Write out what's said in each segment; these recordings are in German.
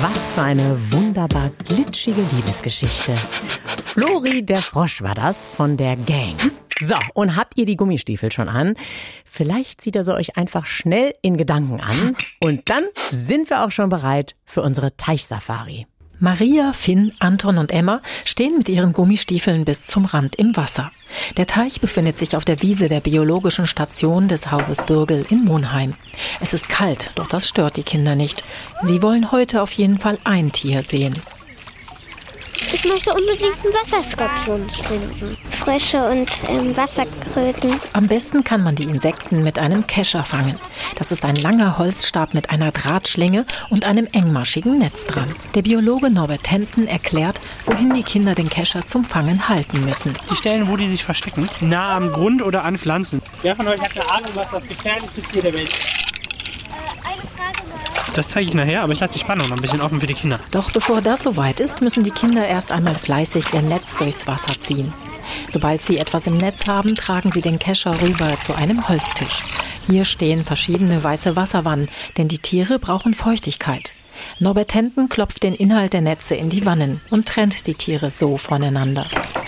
Was für eine wunderbar glitschige Liebesgeschichte. Flori der Frosch war das von der Gang. So, und habt ihr die Gummistiefel schon an? Vielleicht zieht ihr sie euch einfach schnell in Gedanken an. Und dann sind wir auch schon bereit für unsere Teichsafari. Maria, Finn, Anton und Emma stehen mit ihren Gummistiefeln bis zum Rand im Wasser. Der Teich befindet sich auf der Wiese der biologischen Station des Hauses Bürgel in Monheim. Es ist kalt, doch das stört die Kinder nicht. Sie wollen heute auf jeden Fall ein Tier sehen. Ich möchte unbedingt einen Wasserskorpion finden. Frösche und Wasserkröten. Am besten kann man die Insekten mit einem Kescher fangen. Das ist ein langer Holzstab mit einer Drahtschlinge und einem engmaschigen Netz dran. Der Biologe Norbert Tenten erklärt, wohin die Kinder den Kescher zum Fangen halten müssen. Die Stellen, wo die sich verstecken, nah am Grund oder an Pflanzen. Wer von euch hat eine Ahnung, was das gefährlichste Tier der Welt ist? Eine Frage mal. Das zeige ich nachher, aber ich lasse die Spannung noch ein bisschen offen für die Kinder. Doch bevor das soweit ist, müssen die Kinder erst einmal fleißig ihr Netz durchs Wasser ziehen. Sobald sie etwas im Netz haben, tragen sie den Kescher rüber zu einem Holztisch. Hier stehen verschiedene weiße Wasserwannen, denn die Tiere brauchen Feuchtigkeit. Norbert Tenten klopft den Inhalt der Netze in die Wannen und trennt die Tiere so voneinander.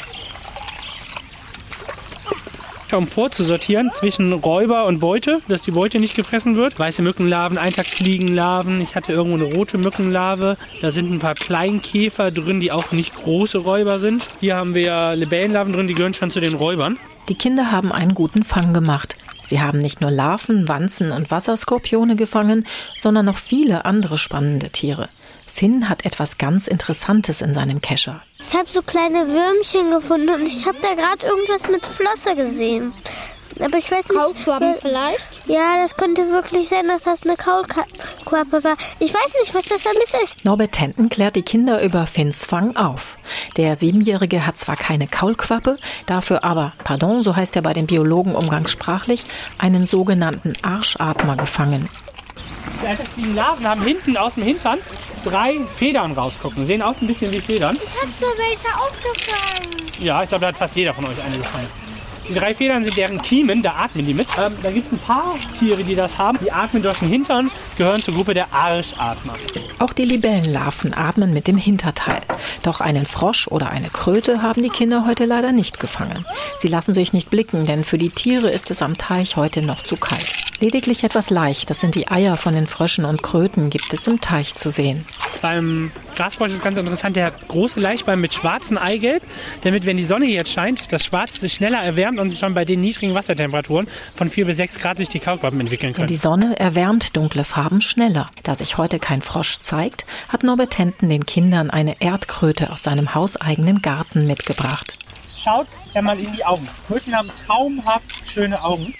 Um vorzusortieren zwischen Räuber und Beute, dass die Beute nicht gefressen wird. Weiße Mückenlarven, Eintagsfliegenlarven. Ich hatte irgendwo eine rote Mückenlarve. Da sind ein paar Kleinkäfer drin, die auch nicht große Räuber sind. Hier haben wir Libellenlarven drin, die gehören schon zu den Räubern. Die Kinder haben einen guten Fang gemacht. Sie haben nicht nur Larven, Wanzen und Wasserskorpione gefangen, sondern noch viele andere spannende Tiere. Finn hat etwas ganz Interessantes in seinem Kescher. Ich habe so kleine Würmchen gefunden und ich habe da gerade irgendwas mit Flosse gesehen. Aber ich weiß nicht... Kaulquappen vielleicht? Ja, das könnte wirklich sein, dass das eine Kaulquappe war. Ich weiß nicht, was das alles ist. Norbert Tenten klärt die Kinder über Finns Fang auf. Der 7-Jährige hat zwar keine Kaulquappe, dafür aber, so heißt er bei den Biologen umgangssprachlich, einen sogenannten Arschatmer gefangen. Die Eintagsfliegenlarven haben hinten aus dem Hintern 3 Federn rausgucken. Sehen aus ein bisschen wie Federn. Ich habe so welche aufgefangen. Ja, ich glaube, da hat fast jeder von euch eine gefangen. Die 3 Federn sind deren Kiemen, da atmen die mit. Da gibt es ein paar Tiere, die das haben. Die atmen durch den Hintern, gehören zur Gruppe der Arschatmer. Auch die Libellenlarven atmen mit dem Hinterteil. Doch einen Frosch oder eine Kröte haben die Kinder heute leider nicht gefangen. Sie lassen sich nicht blicken, denn für die Tiere ist es am Teich heute noch zu kalt. Lediglich etwas leicht, das sind die Eier von den Fröschen und Kröten, gibt es im Teich zu sehen. Beim Grasfrosch ist ganz interessant, der hat große Laichbeine mit schwarzem Eigelb, damit, wenn die Sonne jetzt scheint, das Schwarz sich schneller erwärmt und schon bei den niedrigen Wassertemperaturen von 4 bis 6 Grad sich die Kaulquappen entwickeln können. Die Sonne erwärmt dunkle Farben schneller. Da sich heute kein Frosch zeigt, hat Norbert Tenten den Kindern eine Erdkröte aus seinem hauseigenen Garten mitgebracht. Schaut einmal in die Augen. Kröten haben traumhaft schöne Augen.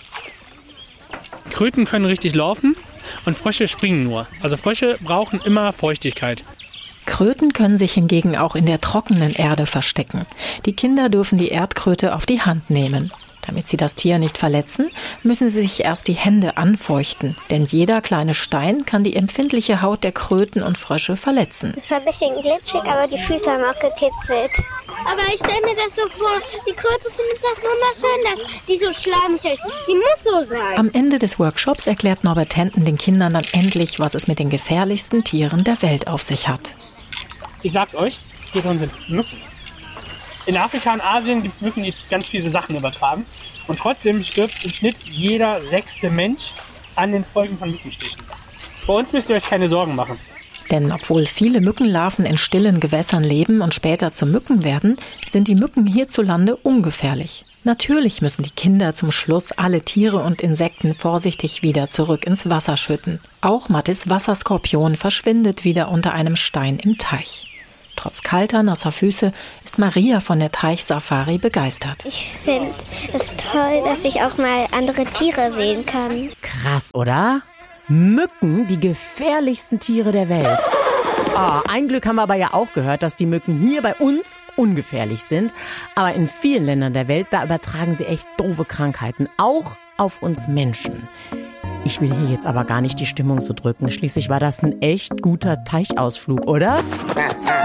Kröten können richtig laufen und Frösche springen nur. Also Frösche brauchen immer Feuchtigkeit. Kröten können sich hingegen auch in der trockenen Erde verstecken. Die Kinder dürfen die Erdkröte auf die Hand nehmen. Damit sie das Tier nicht verletzen, müssen sie sich erst die Hände anfeuchten. Denn jeder kleine Stein kann die empfindliche Haut der Kröten und Frösche verletzen. Es war ein bisschen glitschig, aber die Füße haben auch gekitzelt. Aber ich stelle mir das so vor, die Kröte findet das wunderschön, dass die so schleimig ist. Die muss so sein. Am Ende des Workshops erklärt Norbert Tenten den Kindern dann endlich, was es mit den gefährlichsten Tieren der Welt auf sich hat. Ich sag's euch, hier drin sind Mücken. In Afrika und Asien gibt es Mücken, die ganz fiese Sachen übertragen. Und trotzdem stirbt im Schnitt jeder 6. Mensch an den Folgen von Mückenstichen. Bei uns müsst ihr euch keine Sorgen machen. Denn obwohl viele Mückenlarven in stillen Gewässern leben und später zu Mücken werden, sind die Mücken hierzulande ungefährlich. Natürlich müssen die Kinder zum Schluss alle Tiere und Insekten vorsichtig wieder zurück ins Wasser schütten. Auch Mattis Wasserskorpion verschwindet wieder unter einem Stein im Teich. Trotz kalter, nasser Füße ist Maria von der Teichsafari begeistert. Ich finde es toll, dass ich auch mal andere Tiere sehen kann. Krass, oder? Mücken, die gefährlichsten Tiere der Welt. Ein Glück haben wir aber ja auch gehört, dass die Mücken hier bei uns ungefährlich sind. Aber in vielen Ländern der Welt, da übertragen sie echt doofe Krankheiten, auch auf uns Menschen. Ich will hier jetzt aber gar nicht die Stimmung so drücken. Schließlich war das ein echt guter Teichausflug, oder?